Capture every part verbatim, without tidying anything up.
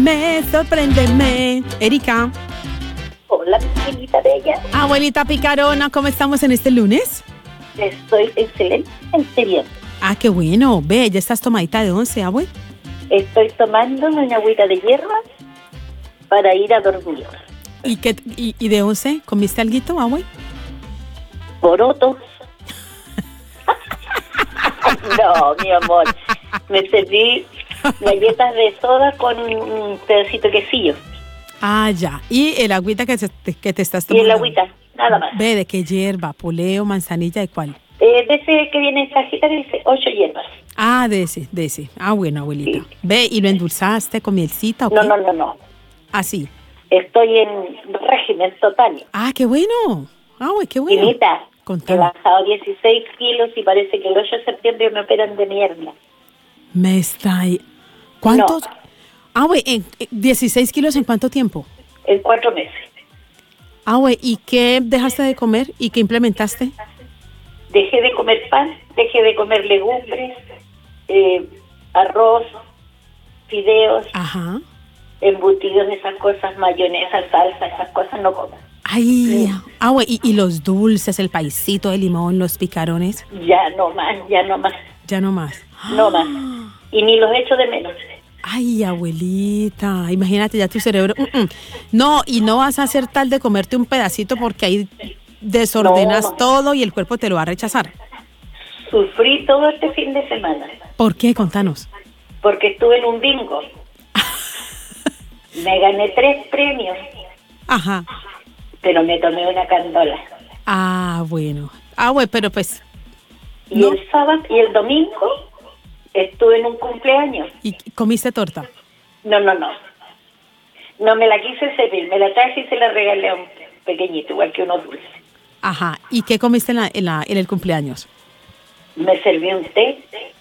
Sorpréndeme, sorpréndeme. Erika. Hola, pequeñita bella. Abuelita picarona, ¿cómo estamos en este lunes? Estoy excelente bien. Ah, qué bueno. Ve, ¿ya estás tomadita de once, abue? Estoy tomando una agüita de hierbas para ir a dormir. ¿Y, qué, y, y de once comiste alguito, abue? Porotos. No, mi amor. Me serví galletas de soda con un pedacito de quesillo. Ah, ya. ¿Y el agüita que, se, que te estás Y tomando? el agüita, nada más. Ve, ¿de qué hierba? ¿Poleo, manzanilla, de cuál? Eh, de ese que viene en cajita que dice ocho hierbas. Ah, de ese, de ese. Ah, bueno, abuelita. Sí. Ve, ¿y lo endulzaste con mielcita o qué? No, no, no, no. Ah, sí. Estoy en régimen total. Ah, qué bueno. Ah, güey, qué bueno. Finita, he Contame. bajado dieciséis kilos y parece que el ocho de septiembre me operan de mierda. Me está ahí. ¿Cuántos? No. Ah, güey, en en dieciséis kilos, ¿en cuánto tiempo? En cuatro meses. Ah, güey, ¿y qué dejaste de comer y qué implementaste? Dejé de comer pan, dejé de comer legumbres, eh, arroz, fideos, Ajá. embutidos, esas cosas, mayonesa, salsa, esas cosas no como. Ay, ah, güey, ¿y, y los dulces, el paisito de limón, los picarones? Ya no más, ya no más, Ya no más. no más. Y ni los echo de menos. Ay, abuelita, imagínate ya tu cerebro. Mm, mm. No, y no vas a hacer tal de comerte un pedacito porque ahí desordenas No. todo y el cuerpo te lo va a rechazar. Sufrí todo este fin de semana ¿Por qué? Contanos. porque estuve en un bingo. Me gané tres premios, Ajá. pero me tomé una candola. Ah, bueno. Ah, bueno, pero pues, Y No. el sábado y el domingo estuve en un cumpleaños. ¿y comiste torta? No, no, no. No me la quise servir, me la traje y se la regalé a un pequeñito, igual que unos dulces. Ajá. ¿Y qué comiste en, la, en, la, en el cumpleaños? Me serví un té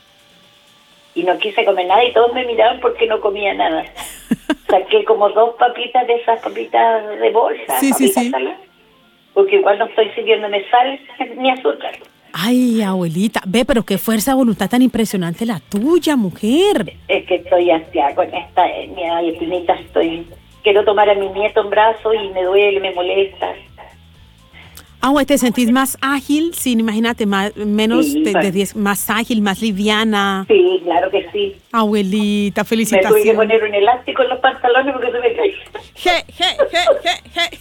y no quise comer nada y todos me miraban porque no comía nada. Saqué como dos papitas de esas papitas de bolsa, Sí, sí, papitas sí. saladas, porque igual no estoy sirviéndome sal ni azúcar. Ay, abuelita, ve, pero qué fuerza de voluntad tan impresionante la tuya, mujer. Es que estoy hastiada con esta etnia y espinita, estoy... Quiero tomar a mi nieto en brazos y me duele, me molesta. Ah, güey, ¿te sentís más ágil? Sí, imagínate, más, menos Sí, de, pa- de diez, más ágil, más liviana. Sí, claro que sí. Abuelita, Me tuve que felicitaciones. poner un elástico en los pantalones porque se me caía. Je, je, je, je, je.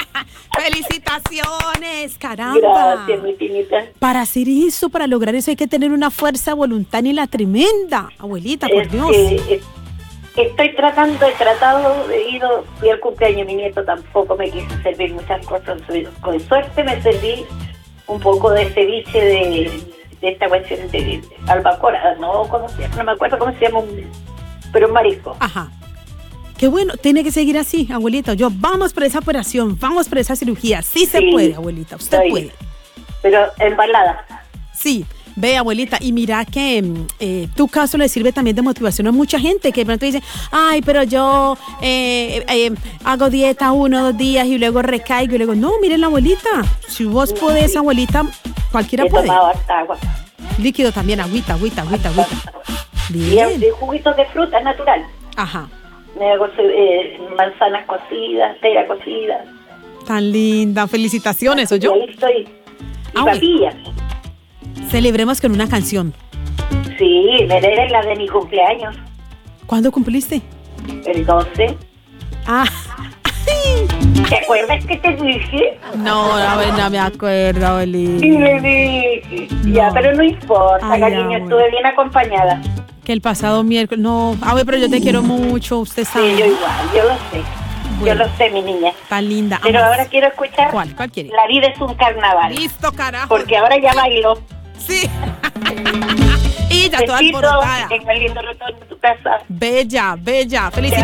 Felicitaciones, caramba. Gracias, mi pinita. Para hacer eso, para lograr eso, hay que tener una fuerza de voluntad y la tremenda. Abuelita, por Es Dios. que, eh, estoy tratando, he tratado, he ido, fui al cumpleaños de mi nieto, tampoco me quise servir muchas cosas. Con suerte me serví un poco de ceviche de, de esta cuestión de albacora, no, ¿cómo se llama? No me acuerdo cómo se llama, un, pero un marisco. Ajá. Qué bueno, tiene que seguir así, abuelita. Yo, vamos por esa operación, vamos por esa cirugía. Sí se Sí, puede, abuelita, usted estoy- puede. Pero embalada. Sí, ve, abuelita, y mira que mm, eh, tu caso le sirve también de motivación a mucha gente que de pronto dice, ay, pero yo eh, eh, hago dieta uno o dos días y luego recaigo y luego, no, miren la abuelita, si vos podés, abuelita, cualquiera He puede. tomado hasta agua. Líquido también, agüita, agüita, agüita, agüita. Y Bien. de juguitos de fruta natural. Ajá, Me hago eh, manzanas cocidas, pera cocida. tan linda, felicitaciones, ¿o Y yo? ahí estoy. Y Ah, bueno. papillas. Celebremos con una canción. Sí, me deben la de mi cumpleaños, ¿Cuándo cumpliste? el doce. Ah, ¿Te acuerdas que te dije? no, a ver, no me acuerdo, Sí, abuelita. le dije. Ya, No. pero no importa, Ay, cariño, abuela. estuve bien acompañada. Que el pasado miércoles, no, a ver, pero yo te quiero mucho, usted Sí, sabe. yo igual, yo lo sé. Bueno. Yo lo sé, mi niña. Tan linda. Pero Amas. ahora quiero escuchar ¿Cuál? ¿Cuál quiere? La vida es un carnaval. Listo, carajo. Porque ahora ya bailo. Sí. Y ya toda Besito, alborotada. que tenga lindo retorno a tu casa. Bella, bella. Felicidades.